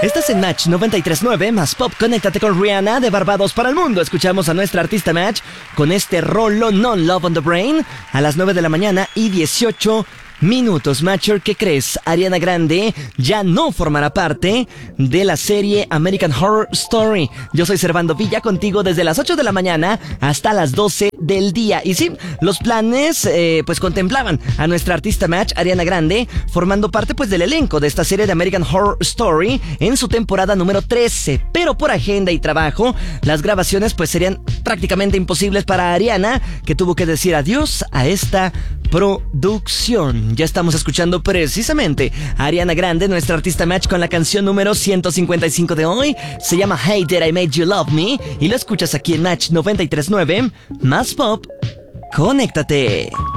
Estás en Match 93.9 más Pop. Conéctate con Rihanna de Barbados para el mundo. Escuchamos a nuestra artista Match con este rolo No Love on the Brain a las 9 de la mañana y 18 minutos. Matcher, ¿qué crees? Ariana Grande ya no formará parte de la serie American Horror Story. Yo soy Servando Villa, contigo desde las 8 de la mañana hasta las 12 del día. Y sí, los planes pues contemplaban a nuestra artista Match, Ariana Grande, formando parte pues del elenco de esta serie de American Horror Story en su temporada número 13. Pero por agenda y trabajo, las grabaciones pues serían prácticamente imposibles para Ariana, que tuvo que decir adiós a esta producción. Ya estamos escuchando precisamente a Ariana Grande, nuestra artista Match, con la canción número 155 de hoy. Se llama Hey Did I Made You Love Me y lo escuchas aquí en Match 93.9 más Pop. Conéctate.